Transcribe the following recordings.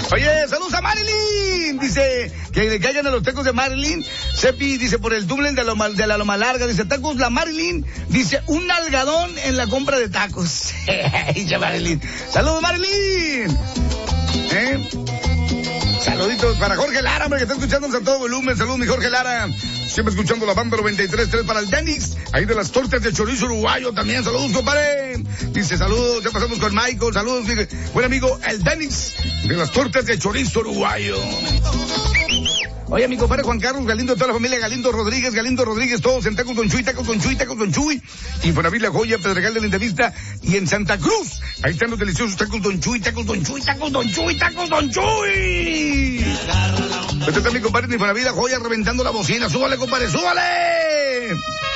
Oye, saludos a Marilyn. Dice que le caigan a los tacos de Marilyn. Sepi dice por el túnel de la Loma Larga. Dice tacos la Marilyn. Dice un algadón en la compra de tacos. Dice Marilyn. Saludos Marilyn. Saluditos para Jorge Lara, hombre, que está escuchándonos a todo volumen. Saludos mi Jorge Lara. Siempre escuchando la banda 93.3 para el Denix. Ahí de las tortas de chorizo uruguayo también. Saludos, compadre. Dice saludos, ya pasamos con Michael. Saludos, buen amigo, el Denix de las tortas de chorizo uruguayo. Oye, mi compadre Juan Carlos Galindo, toda la familia Galindo Rodríguez, todos en Tacos Don Chuy. Infonavit La Joya, Pedregal de la Entrevista y en Santa Cruz. Ahí están los deliciosos Tacos Don Chuy. Este está mi compadre de Infonavit La Joya reventando la bocina. Súbale, compadre, súbale.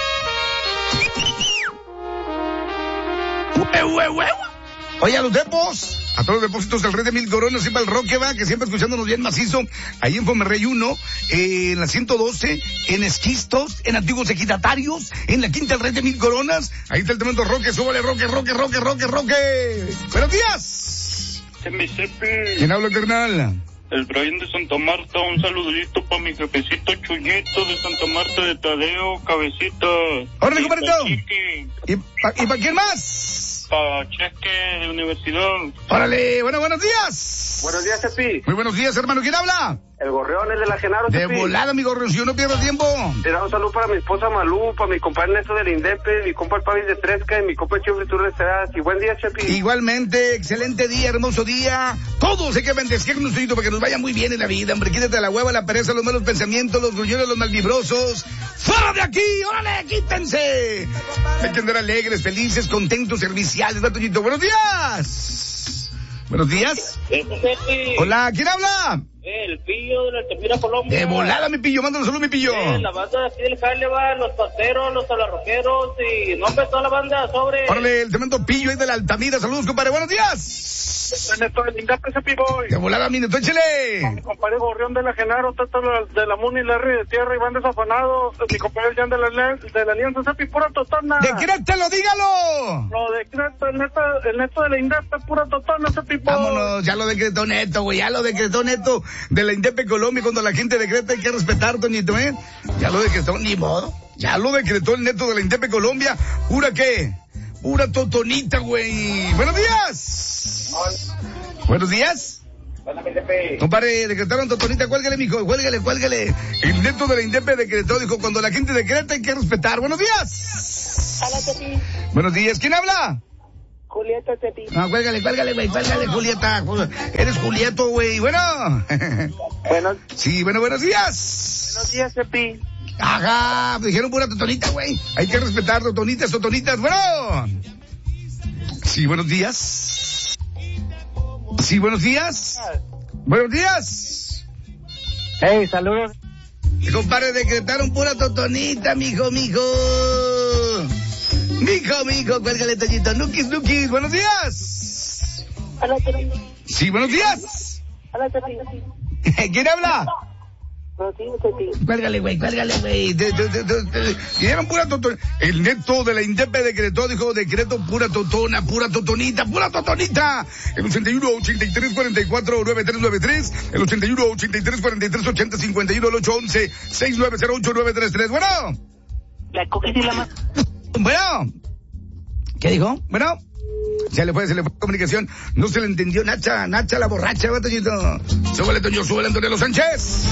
Oye, a los depos, a todos los depósitos del Rey de Mil Coronas, siempre el Roque va, que siempre escuchándonos bien macizo, ahí en Fomerrey 1, en la 112, en Esquistos, en Antiguos Ejidatarios, en la Quinta del Rey de Mil Coronas, ahí está el tremendo Roque, súbale Roque. ¡Buenos días! ¿Quién habla, carnal? El Brian de Santa Marta, un saludito para mi jefecito Chuyito de Santa Marta de Tadeo, Cabecita. ¡Órale, compadrito! ¿Y para quién más? Para Cheque de Universidad. ¡Órale! Buenos días. Buenos días, Cepi. Muy buenos días, hermano. ¿Quién habla? El Gorrión, es de la Genaro, De Cepi. volada, mi Gorrión, si yo no pierdo tiempo. Te da un saludo para mi esposa Malú, para mi compa Ernesto del Indepe, mi compa el Pavis de Tresca y mi compa el Chifre Tour de Sedas. Y buen día, Chepi. Igualmente, excelente día, hermoso día. Todos hay que bendecirnos para que nos vaya muy bien en la vida, hombre. Quítate la hueva, la pereza, los malos pensamientos, los gruñones, los malvibrosos. ¡Fuera de aquí! ¡Órale, quítense! Hay que andar alegres, felices, contentos, serviciales, Toñito. ¡Buenos días! ¿Buenos días? Hola, ¿quién habla? El Pillo de la Altamira, Colombia. De volada, mi Pillo, mándale saludos, mi Pillo. La banda de aquí del Jale va, los pateros, los talarroqueros y no, toda la banda sobre. Órale, el tremendo Pillo ahí de la Altamira, saludos, compadre, buenos días. Neto del Indepe, Cepi, boy. De volada, mi Neto, échale. Mi compadre Gorrión de la Genaro, Tato de la Muni, Larry de Tierra, Iván desafanados. Mi compadre Jan de la Alianza, Cepi, pura totona. Decrételo, dígalo. Lo decreto, el Neto de la Indepe, pura totona, Cepi, boy. Vámonos, ya lo decretó Neto, güey, Neto de la Indepe Colombia. Cuando la gente decreta hay que respetar, Toñito, Ya lo decretó, ni modo. Ya lo decretó el Neto de la Indepe Colombia. ¿Pura qué? Pura totonita, güey. Buenos días. Buenos días. Compadre, decretaron totonita, cuélgale, mijo, cuélgale. El Neto de la Indepe decretó, dijo, cuando la gente decreta hay que respetar. Buenos días. Hola, Cepi. Buenos días, ¿quién habla? Julieta, Cepi. No, cuélgale, güey, Julieta. Eres Julieto, güey. Bueno. Bueno. Sí, buenos días. Buenos días, Cepi. Ajá, me dijeron pura totonita, güey. Hay que respetar totonitas. Bueno. Sí, buenos días. Sí, buenos días. Buenos días. Hey, saludos. Compadre, decretaron pura totonita, mijo. Mijo, cuélgale, Toñito. Nukis. Buenos días. Hola, Cepi. Sí, buenos días. Hola, Cepi. ¿Quién habla? Rocío, Cepi. Cuélgale, güey. Dijeron pura totona. El Neto de la Indepe decretó, dijo, decreto pura totonita. El 81 83 44 9393, el 81 83 43 80 51, el 811 6908 933. Bueno. La coges y la más. Bueno. ¿Qué dijo? Bueno. Se le fue comunicación. No se le entendió. Nacha la borracha, va, Toñito. Súbale, Toño, súbale, Antonio Sánchez.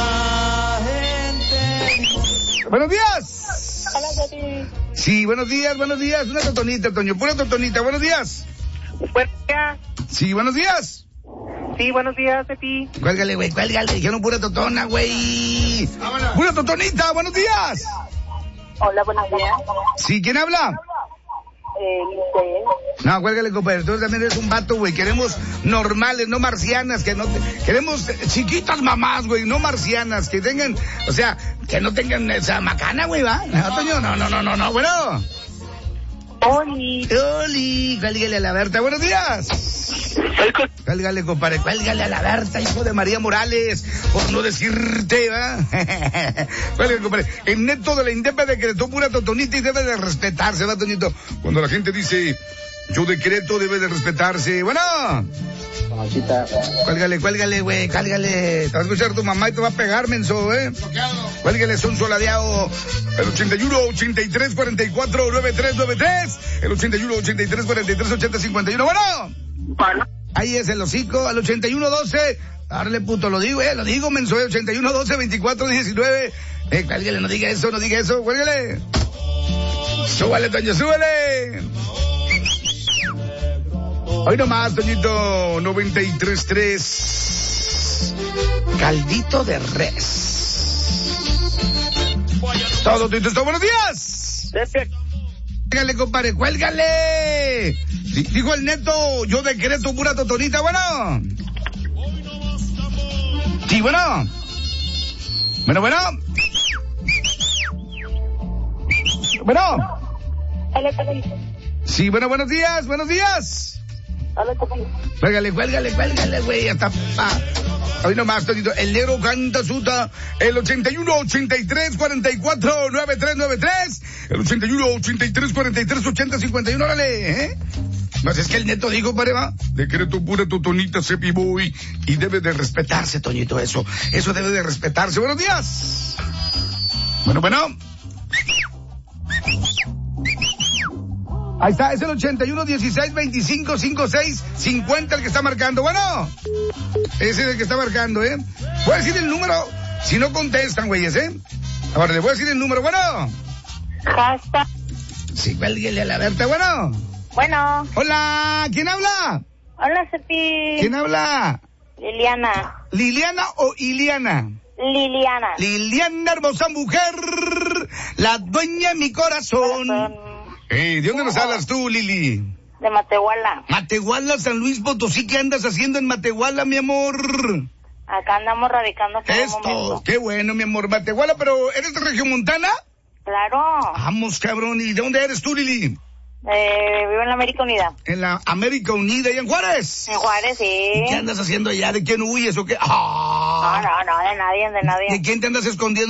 Buenos días. Hola, Cepi. Sí, buenos días. Una totonita, Toño, pura totonita. Buenos días. Buenos días. Sí, buenos días. Sí, buenos días, Cepi. Cuélgale, güey, dijeron pura totona, güey. Pura totonita, buenos días. Hola, buenos días. Sí, ¿quién habla? No, cuélgale, compadre, tú también eres un vato, güey. Queremos normales, no marcianas, queremos chiquitas mamás, güey, no marcianas, que tengan, o sea, que no tengan esa macana, güey, ¿va? No, Toño, no, bueno. Oli, cuélgale a la Berta, buenos días. Cuélgale, compadre, cuélgale a la Berta, hijo de María Morales, por no decirte, ¿va? Cuélgale, compadre. El Neto de la Indepe decretó pura totonita y debe de respetarse, ¿va, Toñito? Cuando la gente dice, Yo decreto debe de respetarse. Bueno. Mamacita. Cuélgale, güey, cálgale. Te va a escuchar tu mamá y te va a pegar, menso, Cuélgale, son soladeado. El 81, 83, 44, 9393. El 81, 83, 43, 80, 51. Bueno. Ahí es el hocico, al 81, 12. Darle puto, lo digo, menso, 81, 12, 24, 19. Cuélgale, no diga eso, cuélgale. Súbale, Toño, súbale. Hoy nomás, Toñito, 93.3. Caldito de res. Todo, Toñito, buenos días. Cuélgale, compadre, cuélgale. Dijo el Neto, yo decreto pura totonita, bueno. Sí, bueno. Bueno. Sí, bueno, buenos días. Cuélgale, güey, hasta... Hoy nomás, Tonito, el negro canta suta, el 81, 83, 44, 9393, el 81, 83, 43, 80, 51, órale, Pues es que el Neto dijo, pareva, decreto pura totonita, Cepi Boy, y debe de respetarse, Toñito, eso debe de respetarse. Buenos días. Bueno. Ahí está, es el 81, 16, 25, 56, 50 el que está marcando. Bueno, ese es el que está marcando, Voy a decir el número, si no contestan, güeyes, Ahora le voy a decir el número, bueno. Hashtag. Sí, cuélguele a la Berta, bueno. Bueno. Hola, ¿quién habla? Hola, Cepi. ¿Quién habla? Liliana. ¿Liliana o Iliana? Liliana. Liliana, hermosa mujer, la dueña de mi corazón. ¿De dónde nos hablas tú, Lili? De Matehuala. Matehuala, San Luis Potosí, ¿qué andas haciendo en Matehuala, mi amor? Acá andamos radicando por el momento. Qué bueno, mi amor. Matehuala, pero ¿eres de Regiomontana? Claro. Vamos, cabrón. ¿Y de dónde eres tú, Lili? Vivo en la América Unida. En la América Unida, ¿y en Juárez? En Juárez, sí. ¿Y qué andas haciendo allá? ¿De quién huyes o qué? No, de nadie. ¿De quién te andas escondiendo?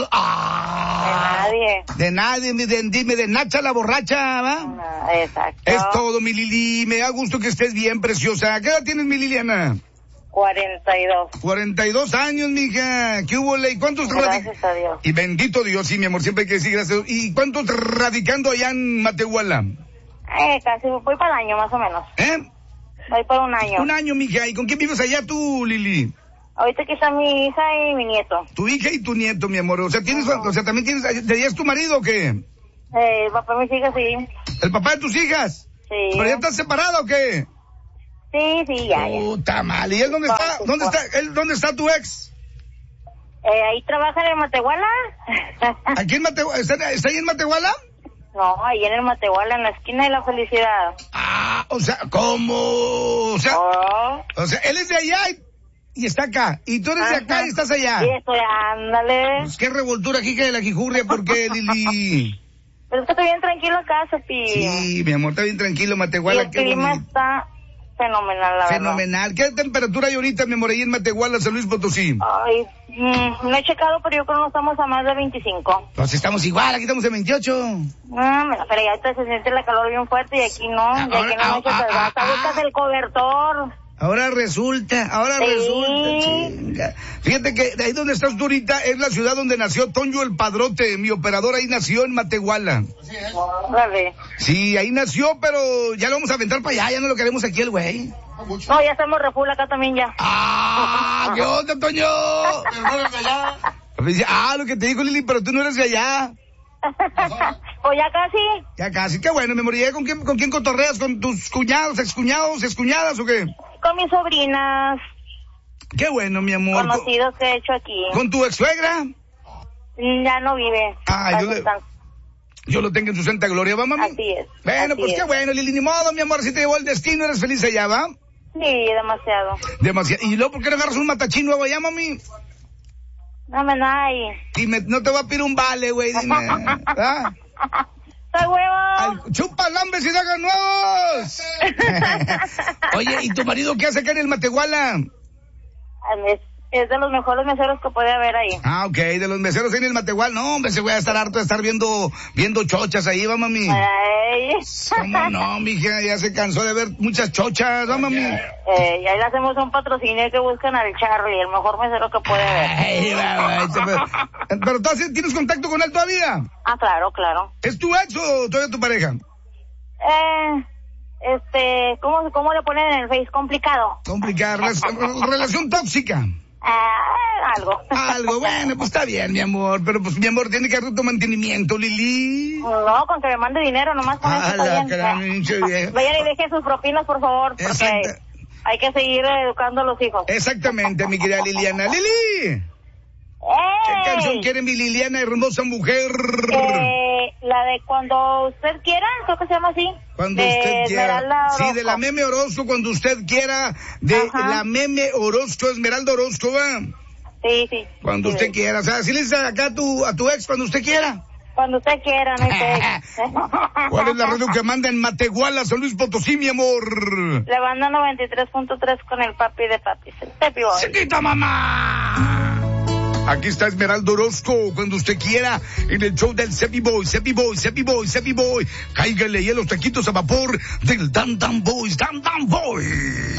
De nadie, dime, de Nacha la borracha, ¿va? Exacto. Es todo, mi Lili. Me da gusto que estés bien, preciosa. ¿Qué edad tienes, mi Liliana? 42. 42 años, mija. ¿Qué hubo, ley? ¿Cuántos Gracias a Dios. Y bendito Dios, sí, mi amor, siempre hay que decir gracias. ¿Y cuántos radicando allá en Matehuala? Casi voy para el año, más o menos. Voy por un año. Un año, mija. ¿Y con quién vives allá tú, Lili? Ahorita aquí está mi hija y mi nieto. Tu hija y tu nieto, mi amor. O sea, también tienes, ¿de allá es tu marido o qué? El papá de mis hijas, sí. ¿El papá de tus hijas? Sí. ¿Pero ya estás separado o qué? Sí, ya. Puta madre. ¿Y él dónde está? ¿Dónde está tu ex? Ahí trabaja en el Matehuala. ¿Aquí en Matehuala? ¿Está ahí en Matehuala? No, ahí en el Matehuala, en la esquina de la Felicidad. O sea, ¿cómo? O sea, él es de allá y está acá. Y tú eres de acá y estás allá. Sí, estoy, ándale. Pues qué revoltura aquí que de la Jijurria, ¿por qué, Lili? Pero es que estoy bien tranquilo acá, Cepi. Sí, mi amor, está bien tranquilo, Matehuala. Y el clima está fenomenal, la verdad. Fenomenal. ¿Qué temperatura hay ahorita, mi amor, ahí en Matehuala, San Luis Potosí? Ay, no he checado, pero yo creo que no estamos a más de 25. Pues estamos igual, aquí estamos en 28. Pero ya ahorita se siente la calor bien fuerte y aquí no. Y aquí en la noche te buscas el cobertor. Ahora resulta, chinga. Fíjate que de ahí donde estás tú ahorita es la ciudad donde nació Toño el Padrote, mi operador ahí nació en Matehuala. Sí, ahí nació, pero ya lo vamos a aventar para allá, ya no lo queremos aquí el güey. No, ya estamos refull acá también ya. ¿Qué onda, Toño? Pero no eres de allá. Lo que te digo, Lili, pero tú no eres de allá. Pues ya casi. Ya casi, qué bueno, me moriré. ¿Con quién cotorreas? ¿Con tus cuñados, excuñadas o qué? Con mis sobrinas. Qué bueno, mi amor. Conocidos que he hecho aquí. ¿Con tu ex suegra? Ya no vive. Yo lo tengo en su santa gloria, ¿va, mami? Así es. Bueno, pues qué bueno, Lili, ni modo, mi amor, si te llevó el destino, eres feliz allá, ¿va? Sí, demasiado. ¿Y luego por qué no agarras un matachín nuevo allá, mami? No me hay. Y no te va a pedir un vale, güey, dime. ¿Ah? ¡Está huevo! ¡Chupa lambes y dagas nuevos! Oye, ¿y tu marido qué hace acá en el Matehuala? es de los mejores meseros que puede haber ahí. Ah, ok, de los meseros en el Matehual. No, hombre, se voy a estar harto de estar viendo chochas ahí, va, mami. Ay. ¿Cómo no, mija? Ya se cansó de ver muchas chochas, va, mami. Y ahí le hacemos un patrocinio que buscan al Charlie, el mejor mesero que puede haber. Ay, pero ¿tienes contacto con él todavía? Ah, claro, claro. ¿Es tu ex o todavía tu pareja? ¿Cómo le ponen en el Face? Complicado. Complicada, relación tóxica. Algo. Bueno, pues está bien, mi amor, pero pues mi amor tiene que hacer tu mantenimiento, Lili. No, con que me mande dinero nomás con eso está bien. Vayan y dejen sus propinas, por favor, porque hay que seguir educando a los hijos. Exactamente, mi querida Liliana. ¡Lili! ¿Qué canción quiere mi Liliana, hermosa mujer? La de Cuando Usted Quiera, creo que se llama así. Cuando Usted Quiera. Sí, de la Meme Orozco, Cuando Usted Quiera. De la Meme Orozco, Esmeralda Orozco, ¿va? Sí. Cuando usted quiera. O sea, ¿sí le dices acá a tu ex cuando usted quiera? Cuando usted quiera, no hay ¿Cuál es la radio que manda en Matehuala, San Luis Potosí, mi amor? Le manda 93.3 con el papi de papi. Pepi Boy. ¡Chiquita mamá! Aquí está Esmeralda Orozco, cuando usted quiera, en el show del Cepi Boy. Cáigale y a los taquitos a vapor del Dan Dan Boys.